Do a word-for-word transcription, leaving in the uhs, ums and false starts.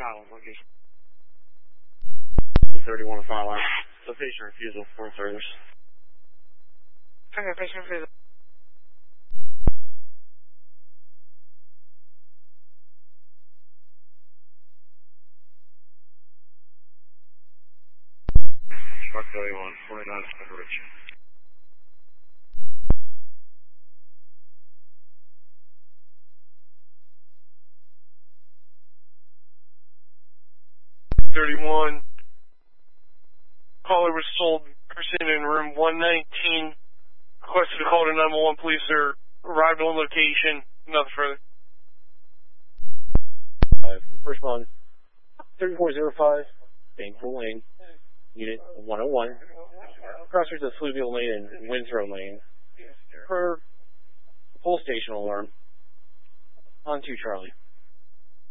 Island, location. thirty-one to file line. So patient refusal for service. Okay, patient refusal. Truck thirty-one, forty-nine, Rich. thirty-one. Caller was told person in room one nineteen requested to call to nine one one. Police are arrived on location. Nothing further. Uh, first one, thirty-four oh five, Banksville Lane, Unit one oh one. Crossers of Fluvial Lane and Winsrow Lane. Per full station alarm. On to Charlie.